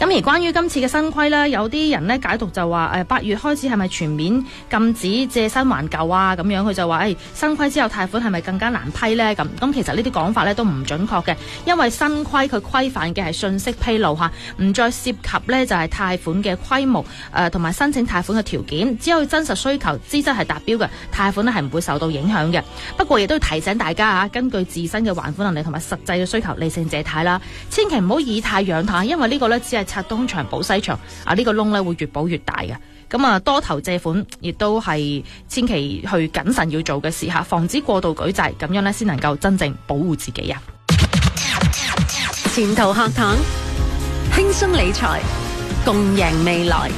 而關於今次嘅新規咧，有啲人咧解讀就話8月開始係咪全面禁止借新還舊啊？咁樣佢就話新規之後貸款係咪更加難批咧？咁其實呢啲講法咧都唔準確嘅，因為新規佢規範嘅係信息披露嚇，唔再涉及咧就係貸款嘅規模同埋申請貸款嘅條件，只有真實需求資質係達標嘅貸款咧係唔會受到影響嘅。不過亦都要提醒大家啊，根據自身嘅還款能力同埋實際嘅需求理性借貸啦，千祈唔好以貸養貸，因為呢個咧只係拆東牆補西牆啊！呢個窿咧會越補越大嘅。咁啊，多頭借款亦都係千祈去謹慎要做嘅事嚇，防止過度舉債，咁樣咧先能夠真正保護自己啊！ 前途客堂，輕鬆理財，共贏未來。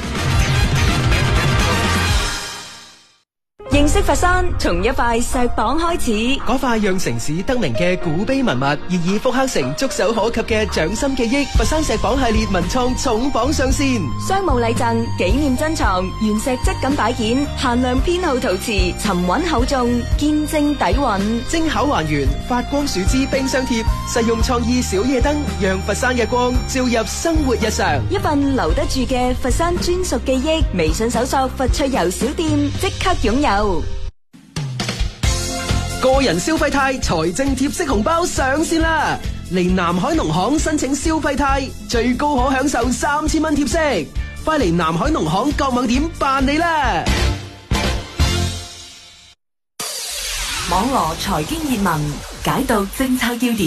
認識佛山，從一塊石榜開始。 嗰塊讓城市得名嘅古碑文物，現已復刻成觸手可及嘅掌心記憶。佛山石榜系列文創重磅上線， 商務禮贈、紀念珍藏、原石質感擺件、限量編號陶瓷，沉穩厚重，見證底蘊。 精巧還原，發光樹脂冰箱貼，實用創意小夜燈，讓佛山嘅光照入生活日常。 一份留得住嘅佛山專屬記憶，微信搜索佛趣遊小店，即刻擁有。 個人消費貸財政貼息紅包上線啦！嚟南海農行申請消費貸，最高可享受3000蚊貼息，快嚟南海農行各網點辦理啦！ 網羅財經熱文，解讀政策要點，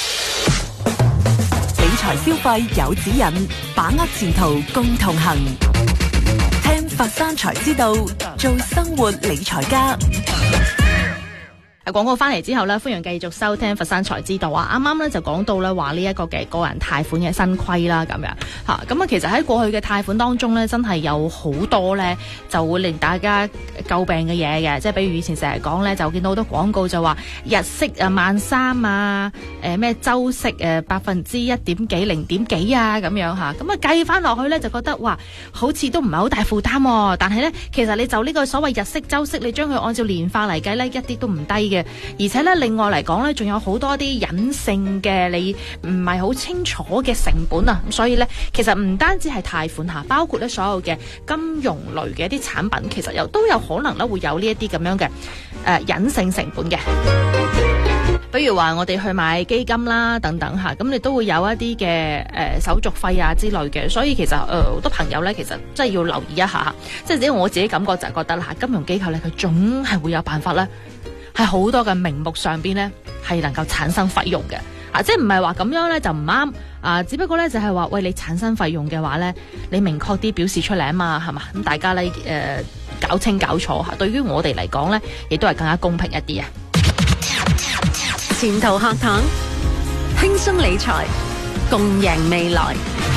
理財消費有指引，把握前途共同行。聽佛山財知道，做生活理財家。 廣告翻嚟之後咧，歡迎繼續收聽佛山財知道啊！啱啱咧就講到咧話呢一個嘅個人貸款嘅新規啦，咁樣嚇咁啊，其實喺過去嘅貸款當中咧，真係有好多咧就會令大家詬病嘅嘢嘅，即係比如以前成日講咧，就見到好多廣告就話日息13000啊，咩週息1.1幾0.幾啊咁樣嚇，咁啊計翻落去咧就覺得哇，好似都唔係好大負擔喎，但係咧其實你就呢個所謂日息週息，你將佢按照年化嚟計咧，一啲都唔低嘅。而且咧，另外嚟講咧，仲有好多啲隱性嘅你唔係好清楚嘅成本啊，咁所以咧，其實唔單止係貸款嚇，包括咧所有嘅金融類嘅一啲產品，其實都有可能咧會有呢一啲咁樣嘅隱性成本嘅。比如話我哋去買基金啦等等嚇，咁你都會有一啲嘅手續費啊之類嘅，所以其實好多朋友咧，其實真係要留意一下，即係只要我自己感覺就係覺得啦，金融機構咧佢總係會有辦法咧。係好多嘅名目上邊咧，係能夠產生費用嘅啊！即係唔係話咁樣咧就唔啱啊！只不過咧就係話，喂，你產生費用嘅話咧，你明確啲表示出嚟啊嘛，係嘛？咁大家咧搞清搞楚嚇，對於我哋嚟講咧，亦都係更加公平一啲啊！ 前途客堂，輕鬆理財，共贏未來。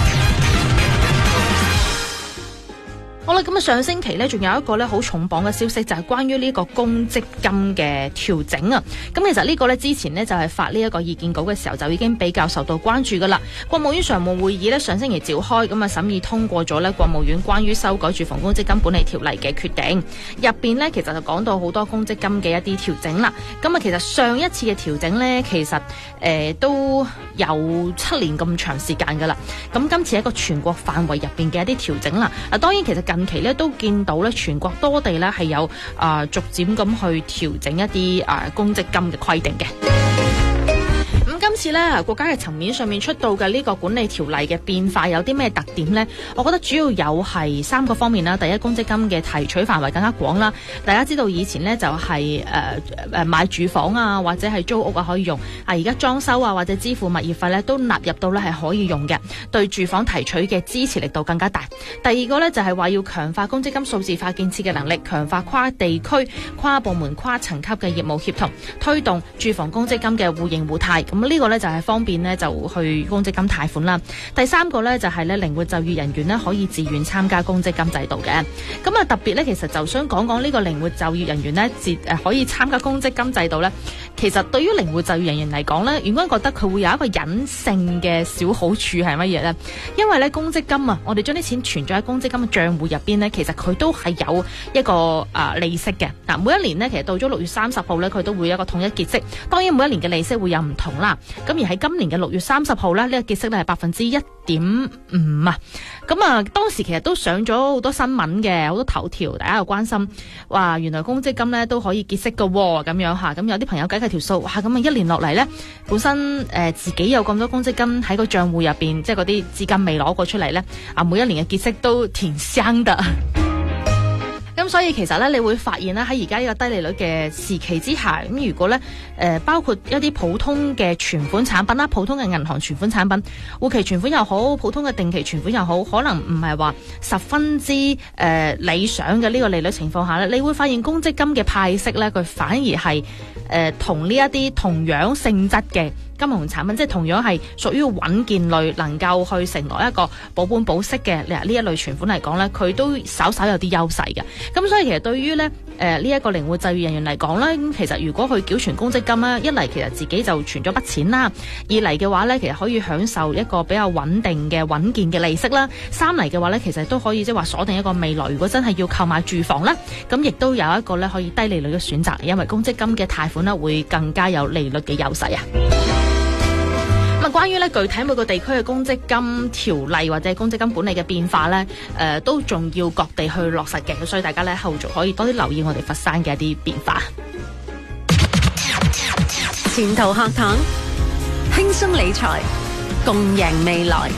好啦，咁啊上星期咧，仲有一個咧好重磅嘅消息，就係關於呢個公積金嘅調整啊。咁其實呢個咧之前呢，就係發呢一個意見稿嘅時候，就已經比較受到關注噶啦。國務院常務會議咧上星期召開，咁啊審議通過咗咧國務院關於修改住房公積金管理條例嘅決定。入邊咧其實就講到好多公積金嘅一啲調整啦。咁啊其實上一次嘅調整咧，其實都有7年咁長時間噶啦。咁今次係一個全國範圍入邊嘅一啲調整啦。嗱，當然其實近期咧都見到咧全國多地咧係有逐漸咁去調整一啲公積金嘅規定嘅。今次咧國家嘅層面上面出到嘅呢個管理條例嘅變化有啲咩特點呢？我覺得主要有係3個方面啦。第一，公積金嘅提取範圍更加廣啦。大家知道以前呢就係買住房啊或者係租屋啊可以用，而家裝修啊或者支付物業費咧都納入到咧係可以用嘅，對住房提取嘅支持力度更加大。第二個呢就係話要強化公積金數字化建設嘅能力，強化跨地區、跨部門、跨層級嘅業務協同，推動住房公積金嘅互認互貸。咁呢個呢就係方便呢就去公積金貸款啦。第3個呢就係呢靈活就業人員呢可以自願參加公積金制度嘅。咁啊特別呢其實就想講講呢個靈活就業人員呢可以參加公積金制度呢。其實對於靈活就業人員嚟講呢，應該覺得佢會有一個隱性嘅小好處係乜嘢呢？因為呢公積金啊，我哋將啲錢存咗喺公積金嘅帳戶入邊呢，其實佢都係有一個利息嘅。嗱，每一年呢，其實到咗6月30號呢，佢都會有一個統一結息。當然每一年嘅利息會有唔同啦。咁而喺今年嘅6月30號呢，呢個結息呢係 7.5啊。咁啊，當時其實都上咗好多新聞嘅，好多頭條，大家又關心，話原來公積金咧都可以結息㗎喎，咁樣嚇。咁有啲朋友計條數，哇！咁啊一年落嚟咧，本身自己有咁多公積金喺個帳戶入邊，即係嗰啲資金未攞過出嚟咧，啊每一年嘅結息都挺香的。咁所以其實咧，你會發現咧喺而家呢個低利率嘅時期之下，咁如果咧包括一啲普通嘅存款產品啦，普通嘅銀行存款產品，活期存款又好，普通嘅定期存款又好，可能唔係話十分之理想嘅呢個利率情況下咧，你會發現公積金嘅派息咧，佢反而係同呢一啲同樣性質嘅金融產品，即係同樣係屬於穩健類，能夠去承諾一個保本保息嘅呢一類存款嚟講咧，佢都稍稍有啲優勢嘅。咁所以其實對於咧呢一個靈活就業人員嚟講咧，咁其實如果佢繳存公積金啦，一嚟其實自己就存咗筆錢啦，二嚟嘅話咧，其實可以享受一個比較穩定嘅穩健嘅利息啦，三嚟嘅話咧，其實都可以即係話鎖定一個未來，如果真係要購買住房啦，咁亦都有一個咧可以低利率嘅選擇，因為公積金嘅貸款咧會更加有利率嘅優勢啊。咁啊，關於咧具體每個地區嘅公積金條例或者公積金管理嘅變化咧，都仲要各地去落實嘅，所以大家咧後續可以多啲留意我哋佛山嘅一啲變化。 前途客堂，輕鬆理財，共贏未來。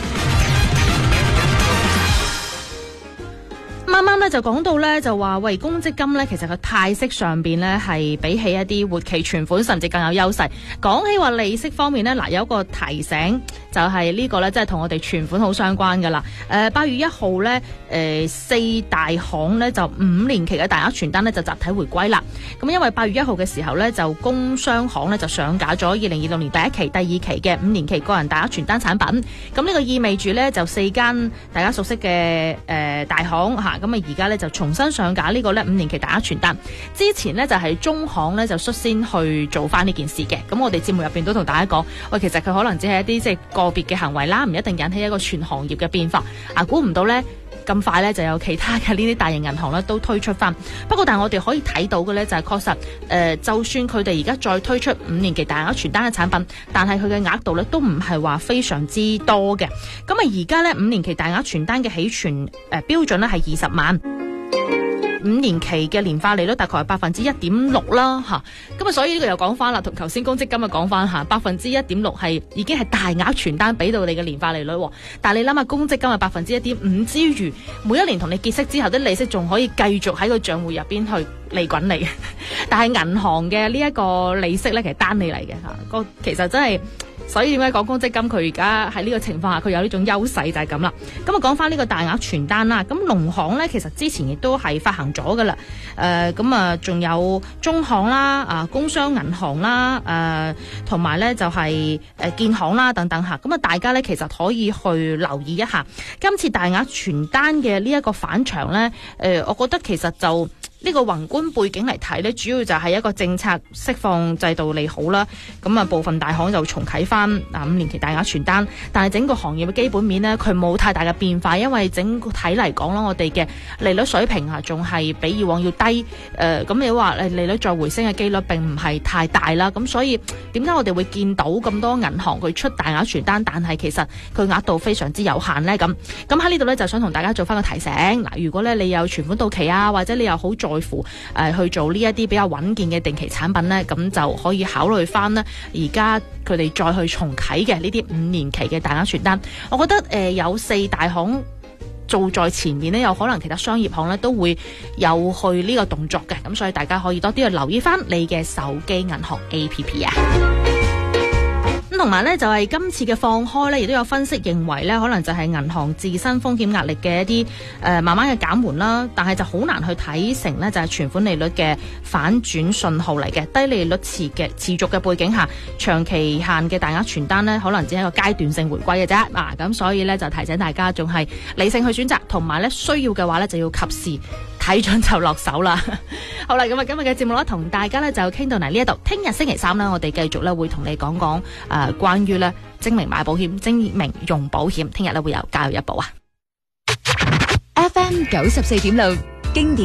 啱啱咧就講到咧就話喂，公積金咧其實個派息上邊咧係比起一啲活期存款甚至更有優勢。講起話利息方面咧，嗱有一個提醒就係呢個咧，即係同我哋存款好相關噶啦。8月1號咧，四大行咧就5年期嘅大額存單咧就集體回歸啦。咁因為8月1號嘅時候咧，就工商行咧就上架咗2026年第一期、第二期嘅5年期個人大額存單產品。咁呢個意味住咧就4間大家熟悉嘅大行嚇。咁啊，而家咧就重新上架呢個咧5年期大額存單。之前呢，就係中行咧就率先去做翻呢件事嘅。咁我哋節目入邊都同大家講，喂，其實佢可能只係一啲即係個別嘅行為啦，唔一定引起一個全行業嘅變化。啊，估唔到咧咁快咧就有其他嘅呢啲大型銀行咧都推出翻。不過，但係我哋可以睇到嘅咧就係確實就算佢哋而家再推出5年期大額存單嘅產品，但係佢嘅額度咧都唔係話非常之多嘅。咁啊，而家咧5年期大額存單嘅起存標準咧係20萬。5年期嘅年化利率大概係1.6%啦，吓，咁啊，所以呢個又講翻啦，同頭先公積金啊講翻吓，1.6%係已經係大額存單俾到你嘅年化利率，但係你諗下公積金係1.5%之餘，每一年同你結息之後啲利息仲可以繼續喺個賬戶入邊去利滾利，但係銀行嘅呢一個利息咧其實單利嚟嘅吓，其實真係。所以點解講公積金佢而家喺呢個情況下佢有呢種優勢就係咁啦。咁啊講翻呢個大額存單啦，咁農行咧其實之前亦都係發行咗噶啦。咁啊仲有中行啦、工商銀行啦、同埋咧就係建行啦等等嚇。咁啊大家咧其實可以去留意一下今次大額存單嘅呢一個反場咧。我覺得其實就呢個宏觀背景嚟睇咧，主要就係一個政策釋放制度利好啦。咁啊，部分大行就重啟翻5年期大額存單，但係整個行業嘅基本面呢，佢冇太大嘅變化，因為整個體嚟講啦，我哋嘅利率水平啊，仲係比以往要低。咁你話利率再回升嘅機率並唔係太大啦。咁所以點解我哋會見到咁多銀行佢出大額存單，但係其實佢額度非常之有限呢？咁喺呢度呢，就想同大家做翻個提醒。嗱，如果咧你有存款到期啊，或者你又好在乎去做呢一啲比較穩健嘅定期產品呢，咁就可以考慮翻呢而家佢哋再去重啟嘅呢啲5年期嘅大額存單。我覺得有4大行做在前面呢，有可能其他商業行呢都會有去呢個動作嘅，咁所以大家可以多啲去留意翻你嘅手機銀行 APP 啊。咁同埋咧，就係今次嘅放開咧，亦都有分析認為咧，可能就係銀行自身風險壓力嘅一啲慢慢嘅減緩啦，但係就好難去睇成咧，就係存款利率嘅反轉信號嚟嘅。低利率持續嘅背景下，長期限嘅大額存單咧，可能只係一個階段性回歸嘅啫。咁所以咧就提醒大家，仲係理性去選擇，同埋咧需要嘅話咧就要及時睇準就落手啦。好啦，咁啊今日嘅節目咧，同大家咧就傾到嚟呢一度。聽日星期3咧，我哋繼續咧會同你講講關於咧精明買保險、精明用保險。聽日咧會有教育一部啊。 FM 94.6經典